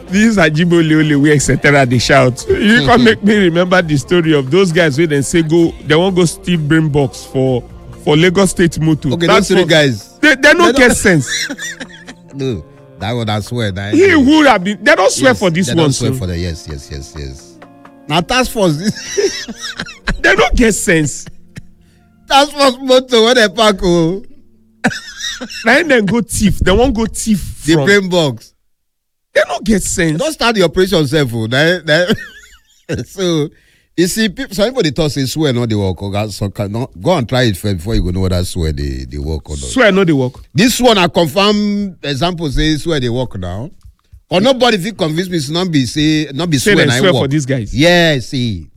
This Ajibo Leole, etc. They shout. You can make me remember the story of those guys where they say they won't go steal brain box for Lagos State Motor. Okay, those three guys. They don't get sense. No, that one I swear. He who have been, they don't swear for this they one. Don't swear for the yes. Now task force. They don't get sense. Task force motor when they park. Oh. Then go thief. They won't go thief the brain box. They don't get sense. Don't start the operation self. So you see, some people they talk say swear no they work. So go and try it first before you go know whether swear they work or not. Swear no they work. This one I confirm example say swear they work now. Or nobody if you convince me to not be swear I swear work. for these guys. Yeah, see.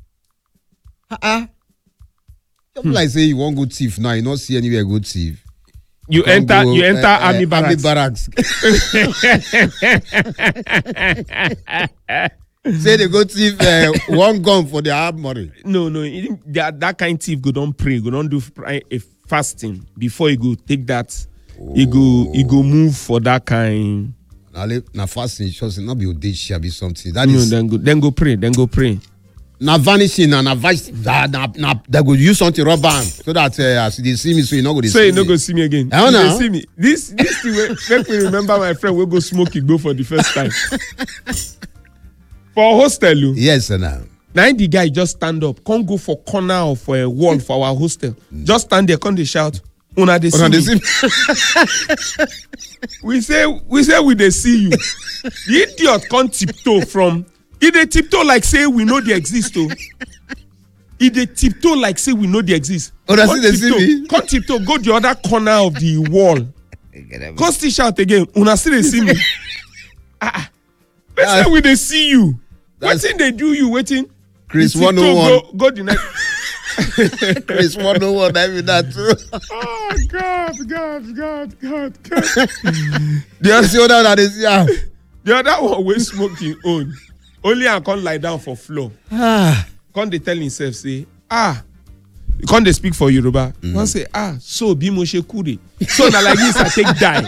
Like say you won't go thief now, you not see anywhere go thief. You enter army barracks. Say they go thief one gun for their armory. No, that kind of thief go don't pray, go don't do a fasting before you go take that. You go move for that kind. Now fasting shows not be audacious, be something. That no, is then go pray. Now vanishing and advice that they go use something rubber so that as they see me, so you not go. So you not go see me again. I don't know. See me. This thing make me remember my friend will go smoke go for the first time. For a hostel, yes, now. Now the guy just stand up, can't go for corner of a wall for our hostel. Just stand there, can't they shout? Una they see me. we say we they see you. The idiot can't tiptoe from. If they tiptoe like say we know they exist, oh. If they tiptoe like say we know they exist. Oh, that's it. They see me. Can't tiptoe. Go the other corner of the wall. Can't still shout again. Una still they see me. Let's say we they see you. Waiting they do you waiting. Chris 101. Go the next. Chris 101. I mean that too. Oh God. The other one will smoke his own. Only I can't lie down for floor. Can't they tell himself say can't they speak for Yoruba? Can't say so be Moshe Kure. So now like this I take die.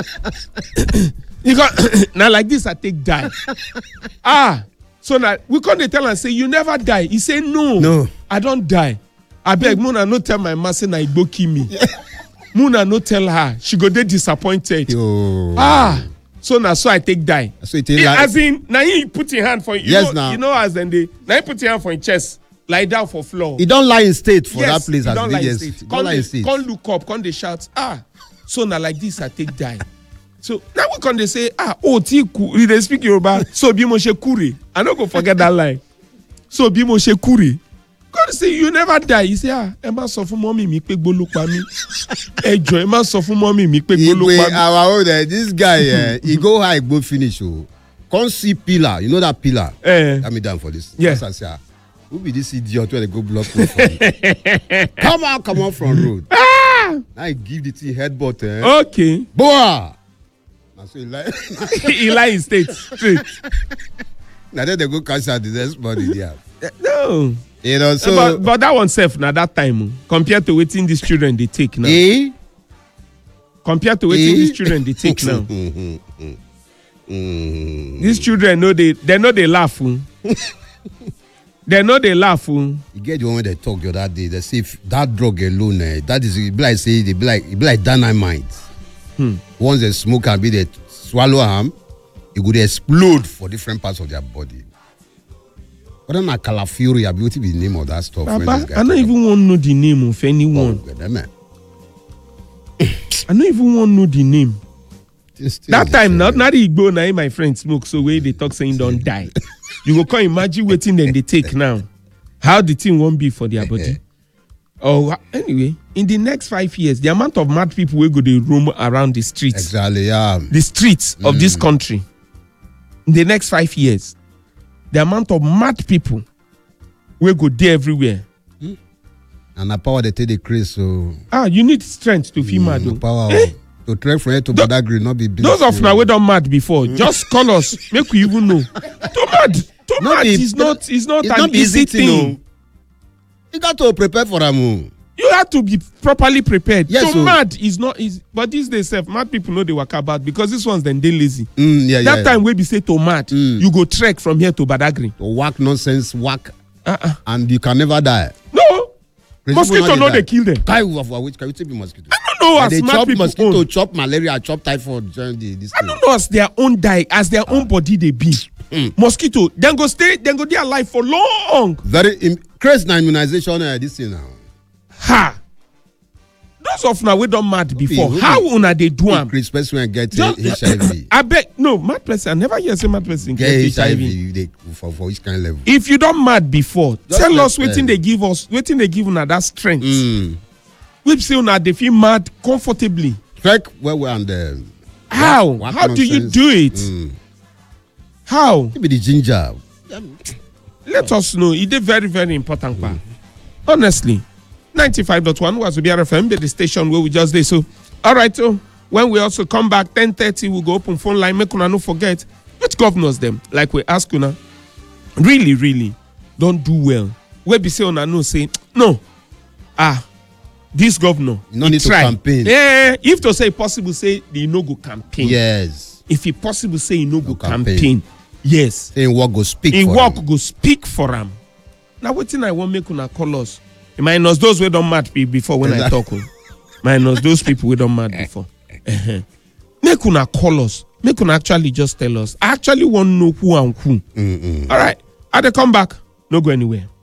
Now like this I take die. So now we can't they tell and say you never die. He say no. I don't die. I beg Muna no tell my master na Igbo kill me. Muna no tell her. She go dey disappointed. So now so I take die. So it like, as in now he put your hand for you. Yes, know, now. You know as then they now he put your hand for your chest, lie down for floor. He don't lie in state for yes, that place as don't lie in state. Can't look up, can't they shout, so now like this I take die. So now we can they say, Tiku, they speak Yoruba, so be Moshe Kure. I don't go forget that line. So be Moshe Kure. God say you never die. He say, Emma sọ fún mommy mi pé gbolo pa mí. Ẹjọ́ Emma sọ fún mommy mi pé gbolo pa mí. Our own this guy, he go high, go finish. Can't see pillar. You know that pillar? Let me down for this. Yes. I say, who be this idiot where they go block road for me? Come on from road. Now I give the thing headbutt. Okay. Boa. So he lie. He lie in straight. Now then they go catch out the next body there. No. You know, so but that one self now that time compared to waiting these children they take now. Compared to waiting these children they take now. These children know they know they laugh. They know they laugh. You get the one when they talk the other day. They say that drug alone, that is it be like say it be like dynamite. Once they smoke and be they swallow them, it would explode for different parts of their body. But I'm not Calafury. I be what be the name of that stuff. Papa, I don't even want to know the name of anyone. I don't even want to know the name. That time, not the Igbo, now my friend smoke, so where they talk saying don't die. You go come imagine waiting then they take now. How the thing won't be for their body. Anyway, in the next 5 years, the amount of mad people will go to roam around the streets. Exactly, yeah. The streets of this country. In the next 5 years, the amount of mad people will go there everywhere. And the power they take the craze, so you need strength to feel mad. Power to trek from here to Badagry, not be big. Those of now we don't mad before. Just call us, make we even know. To mad is not an easy thing. You got to prepare for them. You have to be properly prepared. Yes, so so- mad is not easy. But these days, mad people know they work about because this one's then they lazy. Yeah. Time we be say to mad, you go trek from here to Badagry. Whack nonsense, whack, and you can never die. No, Crazy mosquito people no dey they die. kill them. Which can you take mosquito? I don't know as They smart chop people mosquito, own. chop malaria, chop typhoid. Join this I thing. don't know as their own die, as their own body they be. Mosquito, then go dey alive for long. Very crazy immunization. This thing now. Ha! Those of now we don't mad before. Who How be- una they do am? Chris person get Just- HIV. I bet no mad person. I never hear say mad person Get get HIV. HIV for which kind of level? If you don't mad before, Just tell let us wetin them. they give us, wetin they give una that strength. Mm. We say una they feel mad comfortably. Trek where we and How? what How do you nonsense? do it? How? Maybe the ginger. Let us know. It is very, very important part. Honestly, 95.1 was BRFM, the station where we just did. So, all right. So, when we also come back, 10:30, we'll go open phone line. Make una no forget which governors them. Like we ask una, really don't do well. Where be say una no say no. This governor. You no he need to try. campaign. Yeah, if to say possible, say the no go campaign. Yes. If it possible, say he no go campaign. campaign. Yes. Saying what go speak In for work them. go speak for am. Now wetin I want make una call us. Minus those wey don mad before when I talk. Minus those people wey don mad before. Make una call us. Make una actually just tell us. I actually want to know who and who. All right. I dey come back. No go anywhere.